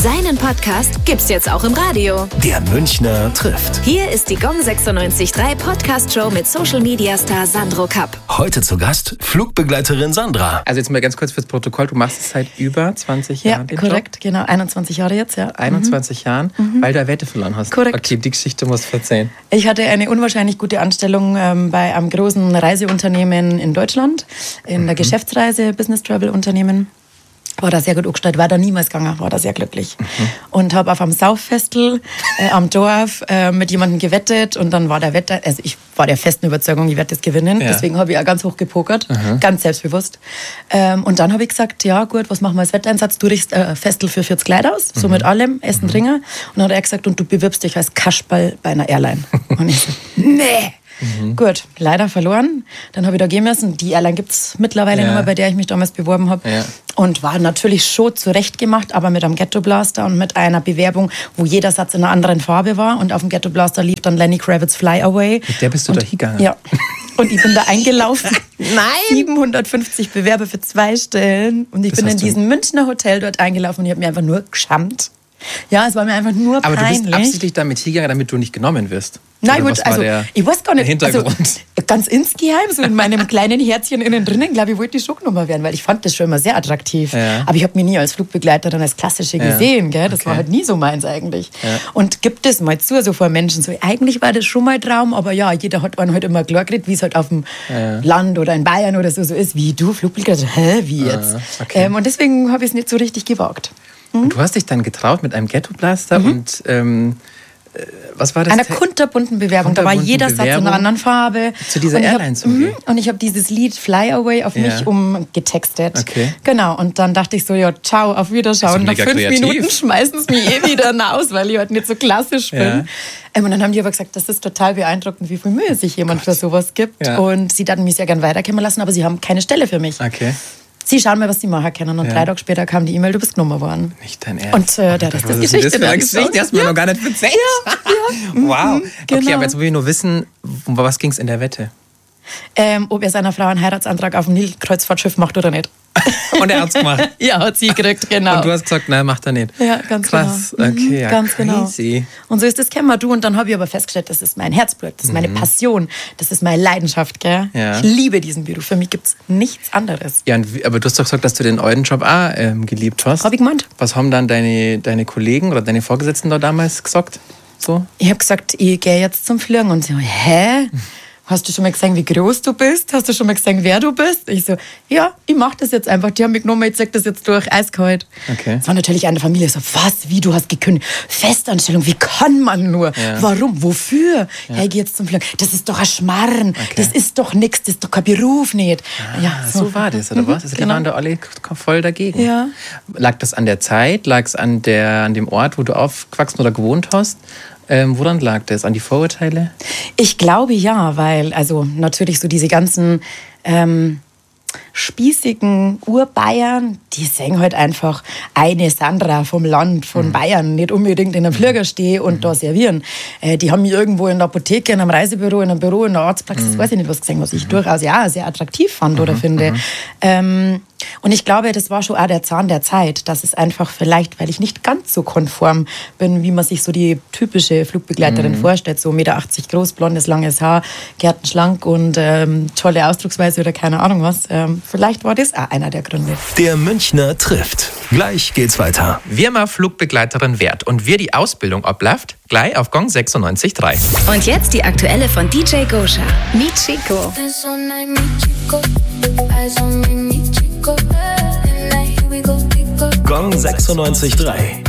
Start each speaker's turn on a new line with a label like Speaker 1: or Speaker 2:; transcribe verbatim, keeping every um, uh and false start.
Speaker 1: Seinen Podcast gibt's jetzt auch im Radio.
Speaker 2: Der Münchner trifft.
Speaker 1: Hier ist die Gong sechsundneunzig Komma drei Podcast-Show mit Social-Media-Star Sandro Kapp.
Speaker 2: Heute zu Gast Flugbegleiterin Sandra.
Speaker 3: Also jetzt mal ganz kurz fürs Protokoll, du machst es seit über zwanzig Jahren den
Speaker 4: korrekt,
Speaker 3: Job?
Speaker 4: genau, einundzwanzig Jahre jetzt, ja.
Speaker 3: einundzwanzig mhm. Jahren, mhm. weil du eine Wette verloren hast.
Speaker 4: Korrekt.
Speaker 3: Okay, die Geschichte musst du erzählen.
Speaker 4: Ich hatte eine unwahrscheinlich gute Anstellung ähm, bei einem großen Reiseunternehmen in Deutschland, in der mhm. Geschäftsreise, Business-Travel-Unternehmen. War da sehr gut angestellt, war da niemals gegangen, war da sehr glücklich. Mhm. Und habe auf einem Sauffestel äh, am Dorf äh, mit jemandem gewettet und dann war der Wetter, also ich war der festen Überzeugung, ich werde das gewinnen. Ja. Deswegen habe ich auch ganz hoch gepokert, mhm. ganz selbstbewusst. Ähm, und dann habe ich gesagt, ja gut, was machen wir als Wetteinsatz? Du riechst äh, Festel für vierzig Leute aus, mhm. so mit allem, Essen, mhm. Trinken. Und dann hat er gesagt, und du bewirbst dich als Kasperl bei einer Airline. Und ich so, nee. Mhm. Gut, leider verloren. Dann habe ich da gehen müssen. Die Airline gibt es mittlerweile ja. nicht mehr, bei der ich mich damals beworben habe. Ja. Und war natürlich schon zurechtgemacht, aber mit einem Ghetto-Blaster und mit einer Bewerbung, wo jeder Satz in einer anderen Farbe war. Und auf dem Ghetto-Blaster lief dann Lenny Kravitz Fly Away.
Speaker 3: Mit der bist du
Speaker 4: und,
Speaker 3: da hingegangen?
Speaker 4: Ja. Und ich bin da eingelaufen.
Speaker 3: Nein!
Speaker 4: siebenhundertfünfzig Bewerber für zwei Stellen. Und ich das bin in diesem Münchner Hotel dort eingelaufen und ich habe mich einfach nur geschammt. Ja, es war mir einfach nur
Speaker 3: aber
Speaker 4: peinlich.
Speaker 3: Aber du bist absichtlich damit hingegangen, damit du nicht genommen wirst?
Speaker 4: Nein, gut, also ich weiß gar nicht, also, ganz insgeheim, so in meinem kleinen Herzchen innen drinnen, glaube ich, wollte ich schon genommen werden, weil ich fand das schon immer sehr attraktiv. Ja. Aber ich habe mich nie als Flugbegleiterin, als klassische ja. gesehen, gell? Das okay. war halt nie so meins eigentlich. Ja. Und gibt es mal zu, so vor Menschen, so eigentlich war das schon mal Traum, aber ja, jeder hat einen halt immer klar geredet, wie es halt auf dem ja. Land oder in Bayern oder so, so ist, wie du Flugbegleiterin, hä, wie jetzt? Ah, okay. ähm, und deswegen habe ich es nicht so richtig gewagt.
Speaker 3: Mhm. Und du hast dich dann getraut mit einem Ghetto-Blaster mhm. und ähm, was war das?
Speaker 4: Einer kunterbunten Bewerbung. Da war jeder Satz in einer anderen Farbe.
Speaker 3: Zu dieser Airline zu gehen.
Speaker 4: Und ich habe dieses Lied Fly Away auf ja. mich umgetextet. Okay. Genau. Und dann dachte ich so, ja, ciao, auf Wiederschauen. Nach fünf kreativ. Minuten schmeißen sie mich eh wieder raus, weil ich halt nicht so klassisch bin. Ja. Und dann haben die aber gesagt, das ist total beeindruckend, wie viel Mühe sich jemand Gott. für sowas gibt. Ja. Und sie hatten mich sehr gern weiterkommen lassen, aber sie haben keine Stelle für mich.
Speaker 3: Okay.
Speaker 4: Sie schauen mal, was sie machen können. Und ja. drei Tage später kam die E-Mail, du bist genommen worden.
Speaker 3: Nicht dein Ernst.
Speaker 4: Und äh, der Rest ist Geschichte.
Speaker 3: Das ist eine Geschichte, die hast du mir noch gar nicht erzählt. Ja, ja. Wow. Genau. Okay, aber jetzt will ich nur wissen, um was ging es in der Wette?
Speaker 4: Ähm, ob er seiner Frau einen Heiratsantrag auf dem Nilkreuzfahrtschiff macht oder nicht.
Speaker 3: Und er hat es gemacht?
Speaker 4: Ja, hat sie gekriegt, genau.
Speaker 3: Und du hast gesagt, nein, macht er nicht.
Speaker 4: Ja, ganz
Speaker 3: Krass.
Speaker 4: genau.
Speaker 3: Krass, okay, ja,
Speaker 4: ganz
Speaker 3: crazy.
Speaker 4: Genau. Und so ist das kennen wir du. Und dann habe ich aber festgestellt, das ist mein Herzblut, das ist meine mhm. Passion, das ist meine Leidenschaft. Gell? Ja. Ich liebe diesen Beruf. Für mich gibt es nichts anderes.
Speaker 3: Ja, aber du hast doch gesagt, dass du den alten Job auch ähm, geliebt hast.
Speaker 4: Hab ich gemeint.
Speaker 3: Was haben dann deine, deine Kollegen oder deine Vorgesetzten da damals gesagt? So?
Speaker 4: Ich habe gesagt, ich gehe jetzt zum Fliegen. Und sie so, hä? Hast du schon mal gesehen, wie groß du bist? Hast du schon mal gesehen, wer du bist? Ich so, ja, ich mache das jetzt einfach. Die haben mich genommen, ich zeig das jetzt durch, eiskalt.
Speaker 3: Okay.
Speaker 4: Das war natürlich eine Familie, so, was, wie, du hast gekündigt? Festanstellung, wie kann man nur? Ja. Warum, wofür? Ja. Hey, geh jetzt zum Fliegen. Das ist doch ein Schmarrn, okay. Das ist doch nichts, das ist doch kein Beruf nicht.
Speaker 3: Ah, ja, so. so war das, oder mhm, was? Also die genau. waren da alle voll dagegen.
Speaker 4: Ja.
Speaker 3: Lag das an der Zeit? Lag es an, der, an dem Ort, wo du aufgewachsen oder gewohnt hast? Ähm, woran lag das? An die Vorurteile?
Speaker 4: Ich glaube ja, weil also natürlich so diese ganzen ähm, spießigen Urbayern, die sehen halt einfach eine Sandra vom Land, von mhm. Bayern, nicht unbedingt in einem Flieger stehen und mhm. da servieren. Äh, die haben mich irgendwo in der Apotheke, in einem Reisebüro, in einem Büro, in der Arztpraxis, mhm. weiß ich nicht was gesehen, was ich mhm. durchaus ja sehr attraktiv fand mhm. oder finde. Mhm. Ähm, und ich glaube, das war schon auch der Zahn der Zeit, dass es einfach vielleicht, weil ich nicht ganz so konform bin, wie man sich so die typische Flugbegleiterin mhm. vorstellt, so eins Komma achtzig Meter groß, blondes, langes Haar, gärtenschlank und ähm, tolle Ausdrucksweise oder keine Ahnung was. Ähm, vielleicht war das auch einer der Gründe.
Speaker 2: Der Münchner trifft. Gleich geht's weiter.
Speaker 3: Wie man Flugbegleiterin wird und wie die Ausbildung abläuft, gleich auf Gong sechsundneunzig Komma drei.
Speaker 1: Und jetzt die aktuelle von D J Gosha. Mi Chico.
Speaker 2: Gong sechsundneunzig Komma drei.